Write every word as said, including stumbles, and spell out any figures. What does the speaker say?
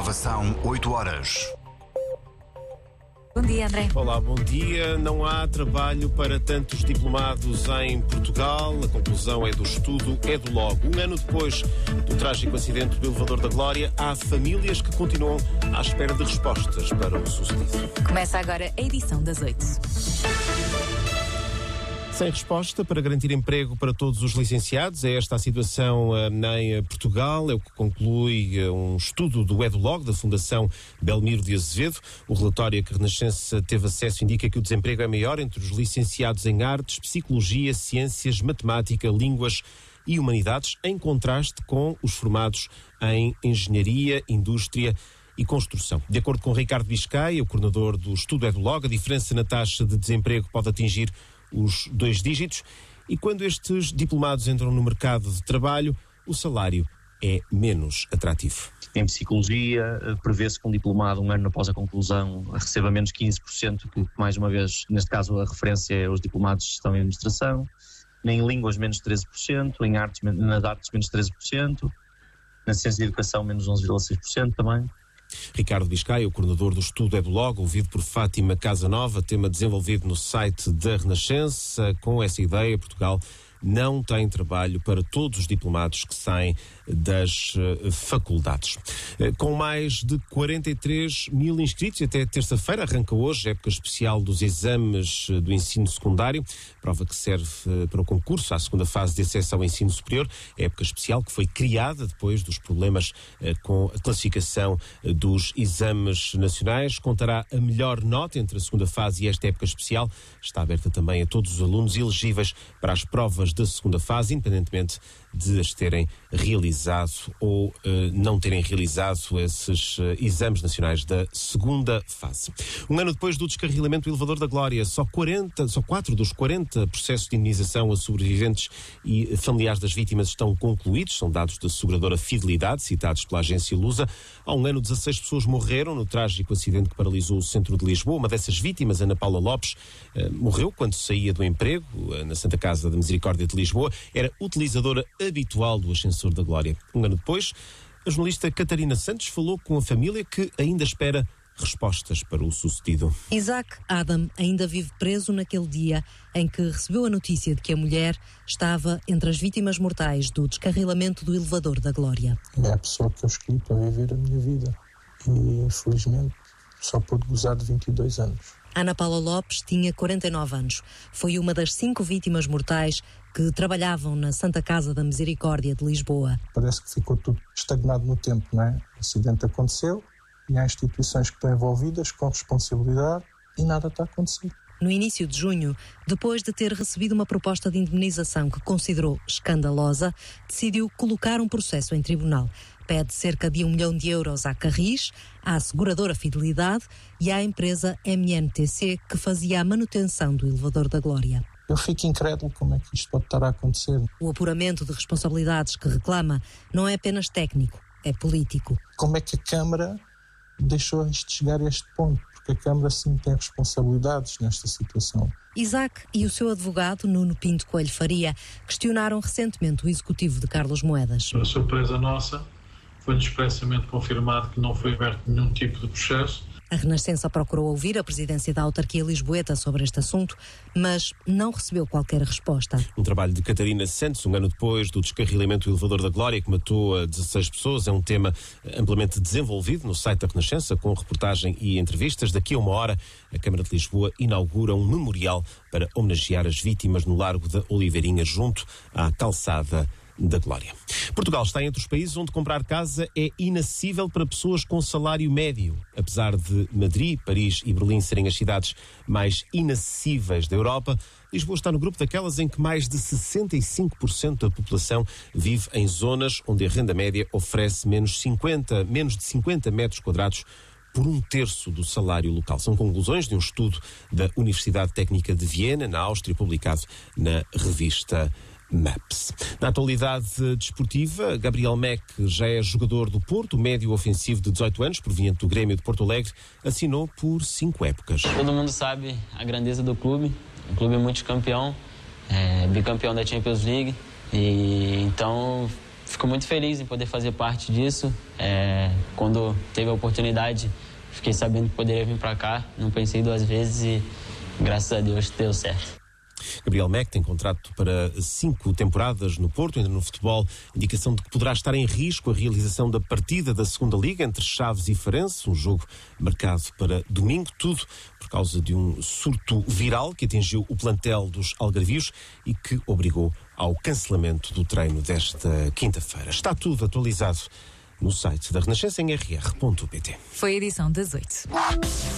Inovação oito horas. Bom dia, André. Olá, bom dia. Não há trabalho para tantos diplomados em Portugal. A conclusão é do estudo EduLog. Um ano depois do trágico acidente do elevador da Glória, há famílias que continuam à espera de respostas para o sucedido. Começa agora a edição das oito. Sem resposta para garantir emprego para todos os licenciados. É esta a situação uh, em Portugal, é o que conclui uh, um estudo do EduLog, da Fundação Belmiro de Azevedo. O relatório a que a Renascença teve acesso indica que o desemprego é maior entre os licenciados em artes, psicologia, ciências, matemática, línguas e humanidades, em contraste com os formados em engenharia, indústria e construção. De acordo com Ricardo Biscaia, o coordenador do estudo EduLog, a diferença na taxa de desemprego pode atingir os dois dígitos, e quando estes diplomados entram no mercado de trabalho, o salário é menos atrativo. Em psicologia, prevê-se que um diplomado, um ano após a conclusão, receba menos quinze por cento, que mais uma vez, neste caso a referência é os diplomados de gestão e administração. Em línguas, menos treze por cento, em artes, nas artes, menos treze por cento, na ciência de educação, menos onze vírgula seis por cento também. Ricardo Biscaia, o coordenador do estudo EduLog, ouvido por Fátima Casanova, tema desenvolvido no site da Renascença. Com essa ideia, Portugal não tem trabalho para todos os diplomados que saem das uh, faculdades. Uh, com mais de quarenta e três mil inscritos, até terça-feira arranca hoje a época especial dos exames uh, do ensino secundário, prova que serve uh, para o concurso à segunda fase de acesso ao ensino superior, a época especial que foi criada depois dos problemas uh, com a classificação uh, dos exames nacionais. Contará a melhor nota entre a segunda fase e esta época especial. Está aberta também a todos os alunos elegíveis para as provas da segunda fase, independentemente de as terem realizado ou uh, não terem realizado esses uh, exames nacionais da segunda fase. Um ano depois do descarrilamento do elevador da Glória, só, quarenta, só quatro dos quarenta processos de indemnização a sobreviventes e familiares das vítimas estão concluídos, são dados da seguradora Fidelidade, citados pela agência Lusa. Há um ano, dezasseis pessoas morreram no trágico acidente que paralisou o centro de Lisboa. Uma dessas vítimas, Ana Paula Lopes, uh, morreu quando saía do emprego uh, na Santa Casa da Misericórdia de Lisboa. Era utilizadora habitual do ascensor da Glória. Um ano depois, a jornalista Catarina Santos falou com a família que ainda espera respostas para o sucedido. Isaac Adam ainda vive preso naquele dia em que recebeu a notícia de que a mulher estava entre as vítimas mortais do descarrilamento do elevador da Glória. É a pessoa que eu escolhi para viver a minha vida e, infelizmente, só pude gozar de vinte e dois anos. Ana Paula Lopes tinha quarenta e nove anos. Foi uma das cinco vítimas mortais que trabalhavam na Santa Casa da Misericórdia de Lisboa. Parece que ficou tudo estagnado no tempo, não é? O acidente aconteceu e há instituições que estão envolvidas com responsabilidade e nada está a acontecer. No início de junho, depois de ter recebido uma proposta de indemnização que considerou escandalosa, decidiu colocar um processo em tribunal. Pede cerca de um milhão de euros à Carris, à seguradora Fidelidade e à empresa M N T C, que fazia a manutenção do elevador da Glória. Eu fico incrédulo como é que isto pode estar a acontecer. O apuramento de responsabilidades que reclama não é apenas técnico, é político. Como é que a Câmara deixou isto chegar a este ponto? Porque a Câmara sim tem responsabilidades nesta situação. Isaac e o seu advogado, Nuno Pinto Coelho Faria, questionaram recentemente o executivo de Carlos Moedas. A surpresa nossa foi-nos expressamente confirmado que não foi aberto nenhum tipo de processo. A Renascença procurou ouvir a presidência da autarquia lisboeta sobre este assunto, mas não recebeu qualquer resposta. Um trabalho de Catarina Santos, um ano depois do descarrilamento do elevador da Glória, que matou dezasseis pessoas. É um tema amplamente desenvolvido no site da Renascença, com reportagem e entrevistas. Daqui a uma hora, a Câmara de Lisboa inaugura um memorial para homenagear as vítimas no Largo da Oliveirinha, junto à calçada da Glória. Portugal está entre os países onde comprar casa é inacessível para pessoas com salário médio. Apesar de Madrid, Paris e Berlim serem as cidades mais inacessíveis da Europa, Lisboa está no grupo daquelas em que mais de sessenta e cinco por cento da população vive em zonas onde a renda média oferece menos, cinquenta, menos de cinquenta metros quadrados por um terço do salário local. São conclusões de um estudo da Universidade Técnica de Viena, na Áustria, publicado na revista Maps. Na atualidade desportiva, Gabriel Meck já é jogador do Porto, médio ofensivo de dezoito anos, proveniente do Grêmio de Porto Alegre, assinou por cinco épocas. Todo mundo sabe a grandeza do clube, um clube multicampeão, é, bicampeão da Champions League, e então fico muito feliz em poder fazer parte disso. É, quando teve a oportunidade, fiquei sabendo que poderia vir para cá, não pensei duas vezes e graças a Deus deu certo. Gabriel Mack tem contrato para cinco temporadas no Porto, ainda no futebol, indicação de que poderá estar em risco a realização da partida da segunda Liga entre Chaves e Farense, um jogo marcado para domingo, tudo por causa de um surto viral que atingiu o plantel dos algarvios e que obrigou ao cancelamento do treino desta quinta-feira. Está tudo atualizado no site da Renascença em r r ponto p t. Foi a edição das oito.